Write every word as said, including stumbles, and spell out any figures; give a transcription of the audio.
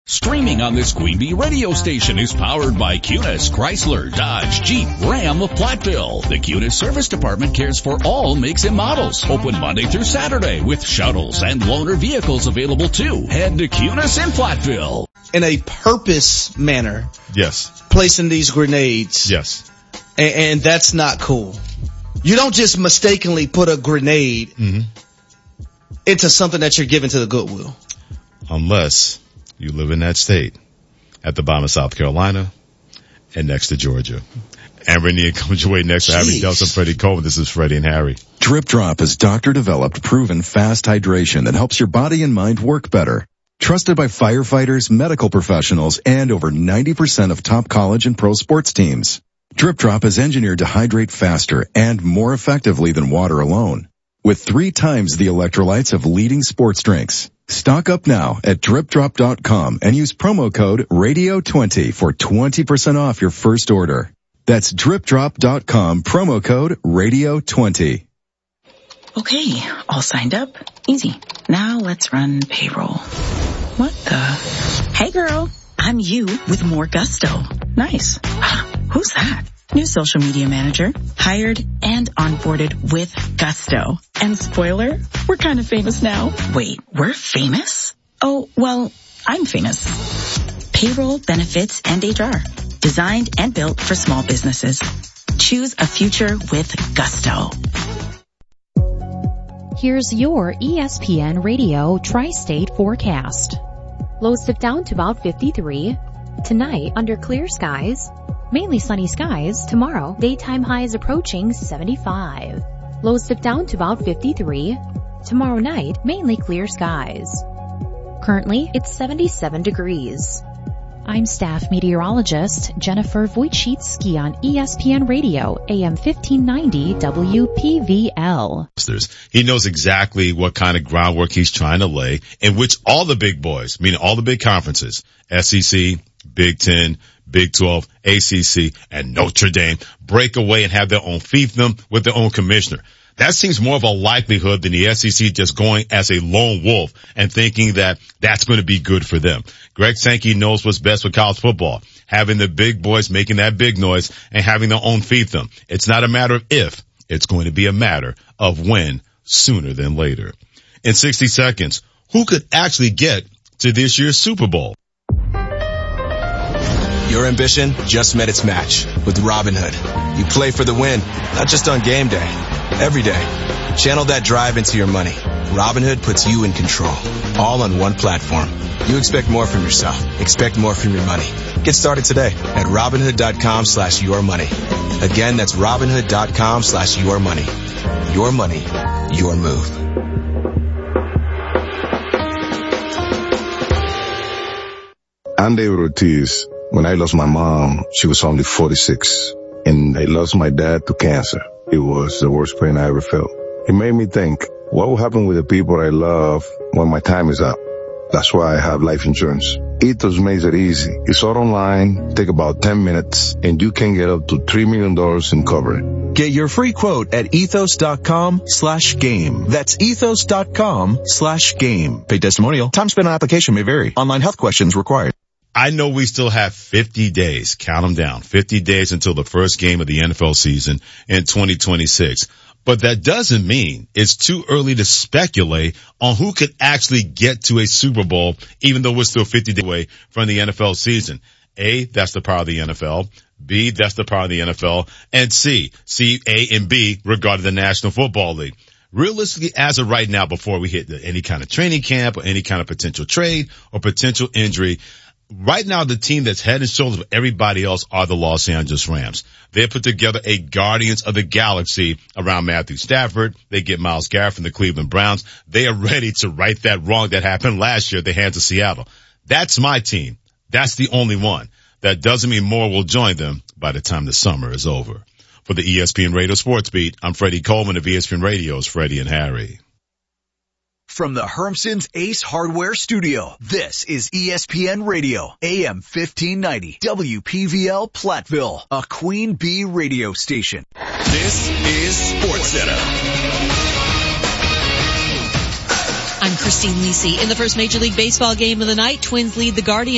Streaming on this Queen Bee radio station is powered by Cunis, Chrysler, Dodge, Jeep, Ram of Platteville. The Cunis Service Department cares for all makes and models. Open Monday through Saturday with shuttles and loaner vehicles available too. Head to Cunis in Platteville. In a purpose manner. Yes. Placing these grenades. Yes. And, and that's not cool. You don't just mistakenly put a grenade mm-hmm. into something that you're giving to the Goodwill. Unless you live in that state at the bottom of South Carolina and next to Georgia. Amber and Ian comes your way next. Harry Delson, Freddie Coleman. This is Freddie and Harry. Drip Drop is doctor-developed, proven fast hydration that helps your body and mind work better. Trusted by firefighters, medical professionals, and over ninety percent of top college and pro sports teams. Drip Drop is engineered to hydrate faster and more effectively than water alone, with three times the electrolytes of leading sports drinks. Stock up now at drip drop dot com and use promo code radio twenty for twenty percent off your first order. That's drip drop dot com, promo code radio twenty. Okay, all signed up. Easy. Now let's run payroll. What the? Hey girl, I'm you with more gusto. Nice. Who's that? New social media manager, hired and onboarded with gusto. And spoiler, we're kind of famous now. Wait, we're famous? Oh, well, I'm famous. Payroll, benefits, and H R. Designed and built for small businesses. Choose a future with gusto. Here's your E S P N Radio Tri-State forecast. Lows dip down to about fifty-three. Tonight, under clear skies. Mainly sunny skies. Tomorrow, daytime highs approaching seventy-five. Lows dip down to about fifty-three. Tomorrow night, mainly clear skies. Currently, it's seventy-seven degrees. I'm staff meteorologist Jennifer Wojcicki on E S P N Radio, A M fifteen ninety W P V L. He knows exactly what kind of groundwork he's trying to lay, in which all the big boys, meaning all the big conferences, S E C, Big Ten, Big twelve, A C C, and Notre Dame, break away and have their own fiefdom with their own commissioner. That seems more of a likelihood than the S E C just going as a lone wolf and thinking that that's going to be good for them. Greg Sankey knows what's best for college football, having the big boys making that big noise and having their own fiefdom. It's not a matter of if, it's going to be a matter of when, sooner than later. In sixty seconds, who could actually get to this year's Super Bowl? Your ambition just met its match with Robinhood. You play for the win, not just on game day, every day. Channel that drive into your money. Robinhood puts you in control, all on one platform. You expect more from yourself. Expect more from your money. Get started today at Robinhood.com slash your money. Again, that's Robinhood.com slash your money. Your money, your move. I'm David Ortiz. When I lost my mom, she was only forty-six. And I lost my dad to cancer. It was the worst pain I ever felt. It made me think, what will happen with the people I love when my time is up? That's why I have life insurance. Ethos makes it easy. It's all online, take about ten minutes, and you can get up to three million dollars in coverage. Get your free quote at ethos.com slash game. That's ethos.com slash game. Paid testimonial. Time spent on application may vary. Online health questions required. I know we still have fifty days, count them down, fifty days until the first game of the N F L season in twenty twenty-six. But that doesn't mean it's too early to speculate on who could actually get to a Super Bowl, even though we're still fifty days away from the N F L season. A, that's the power of the N F L. B, that's the power of the N F L. And C, C, A, and B regarding the National Football League. Realistically, as of right now, before we hit any kind of training camp or any kind of potential trade or potential injury, right now, the team that's head and shoulders of everybody else are the Los Angeles Rams. They put together a Guardians of the Galaxy around Matthew Stafford. They get Myles Garrett from the Cleveland Browns. They are ready to right that wrong that happened last year at the hands of Seattle. That's my team. That's the only one. That doesn't mean more will join them by the time the summer is over. For the E S P N Radio Sports Beat, I'm Freddie Coleman of E S P N Radio's Freddie and Harry. From the Hermson's Ace Hardware Studio, this is E S P N Radio, A M fifteen ninety, W P V L Platteville, a Queen Bee radio station. This is SportsCenter. I'm Christine Lisi. In the first Major League Baseball game of the night, Twins lead the Guardians